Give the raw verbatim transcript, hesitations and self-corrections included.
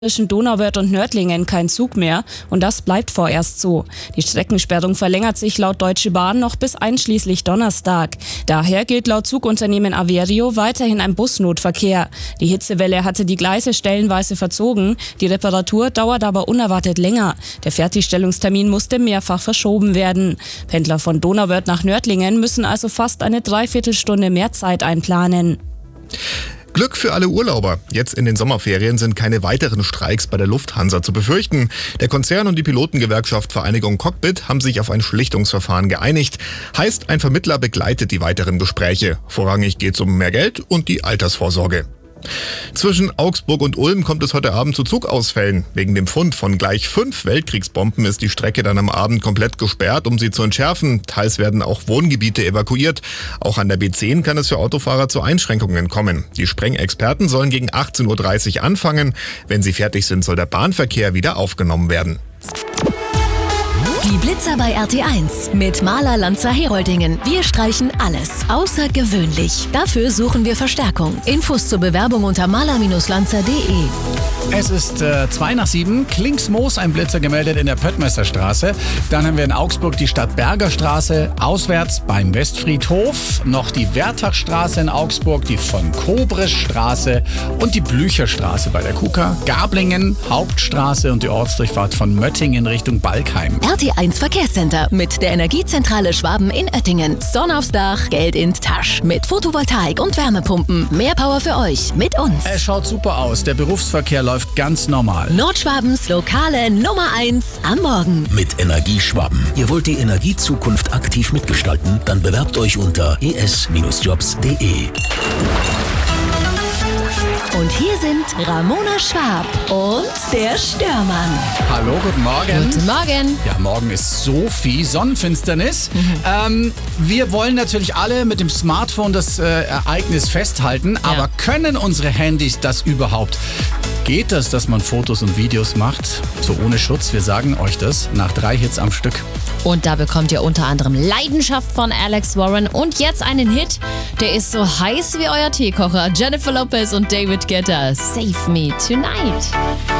Zwischen Donauwörth und Nördlingen kein Zug mehr und das bleibt vorerst so. Die Streckensperrung verlängert sich laut Deutsche Bahn noch bis einschließlich Donnerstag. Daher gilt laut Zugunternehmen Averio weiterhin ein Busnotverkehr. Die Hitzewelle hatte die Gleise stellenweise verzogen, die Reparatur dauert aber unerwartet länger. Der Fertigstellungstermin musste mehrfach verschoben werden. Pendler von Donauwörth nach Nördlingen müssen also fast eine Dreiviertelstunde mehr Zeit einplanen. Glück für alle Urlauber. Jetzt in den Sommerferien sind keine weiteren Streiks bei der Lufthansa zu befürchten. Der Konzern und die Pilotengewerkschaft Vereinigung Cockpit haben sich auf ein Schlichtungsverfahren geeinigt. Heißt, ein Vermittler begleitet die weiteren Gespräche. Vorrangig geht es um mehr Geld und die Altersvorsorge. Zwischen Augsburg und Ulm kommt es heute Abend zu Zugausfällen. Wegen dem Fund von gleich fünf Weltkriegsbomben ist die Strecke dann am Abend komplett gesperrt, um sie zu entschärfen. Teils werden auch Wohngebiete evakuiert. Auch an der B zehn kann es für Autofahrer zu Einschränkungen kommen. Die Sprengexperten sollen gegen achtzehn Uhr dreißig anfangen. Wenn sie fertig sind, soll der Bahnverkehr wieder aufgenommen werden. Die Blitzer bei R T eins mit Maler Lanzer Heroldingen. Wir streichen alles außergewöhnlich. Dafür suchen wir Verstärkung. Infos zur Bewerbung unter maler Bindestrich lanzer punkt de. Es ist äh, zwei nach sieben. Klingsmoos, ein Blitzer gemeldet in der Pöttmesserstraße. Dann haben wir in Augsburg die Stadtbergerstraße. Auswärts beim Westfriedhof. Noch die Wertachstraße in Augsburg, die von Kobresstraße und die Blücherstraße bei der Kuka. Gablingen, Hauptstraße und die Ortsdurchfahrt von Möttingen Richtung Balkheim. R T eins Verkehrscenter mit der Energiezentrale Schwaben in Oettingen. Sonne aufs Dach, Geld in Tasch. Mit Photovoltaik und Wärmepumpen. Mehr Power für euch mit uns. Es schaut super aus. Der Berufsverkehr läuft ganz normal. Nordschwabens lokale Nummer eins am Morgen. Mit Energie Schwaben. Ihr wollt die Energiezukunft aktiv mitgestalten? Dann bewerbt euch unter e s Bindestrich jobs punkt de. Und hier sind Ramona Schwab und der Störmann. Hallo, guten Morgen. Guten Morgen. Ja, morgen ist Sophie, Sonnenfinsternis. Mhm. Ähm, wir wollen natürlich alle mit dem Smartphone das äh, Ereignis festhalten, ja. Aber können unsere Handys das überhaupt? Geht das, dass man Fotos und Videos macht, so ohne Schutz? Wir sagen euch das nach drei Hits am Stück. Und da bekommt ihr unter anderem Leidenschaft von Alex Warren und jetzt einen Hit, der ist so heiß wie euer Teekocher. Jennifer Lopez und David Guetta, Save Me Tonight.